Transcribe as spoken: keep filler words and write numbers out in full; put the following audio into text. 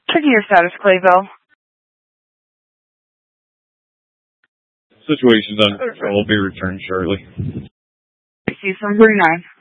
Checking your status, Clayville. Situation's under control. Will be returned shortly. C seven thirty-nine.